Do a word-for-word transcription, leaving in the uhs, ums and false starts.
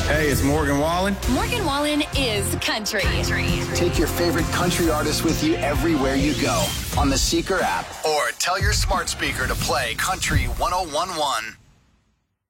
Hey, it's Morgan Wallen. Morgan Wallen is country. country. Take your favorite country artists with you everywhere you go on the Seeker app, or tell your smart speaker to play Country one oh one one.